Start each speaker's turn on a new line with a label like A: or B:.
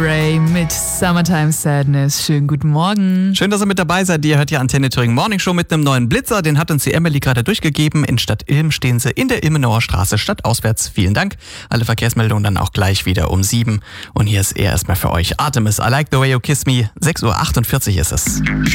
A: Ray mit Summertime Sadness. Schönen guten Morgen.
B: Schön, dass ihr mit dabei seid. Ihr hört ja Antenne Thüringen Morning Show mit einem neuen Blitzer. Den hat uns die Emily gerade durchgegeben. In Stadt Ilm stehen sie in der Ilmenauer Straße stadtauswärts. Vielen Dank. Alle Verkehrsmeldungen dann auch gleich wieder um 7. Und hier ist erstmal für euch Artemis. I Like the Way You Kiss Me. 6:48 Uhr ist es.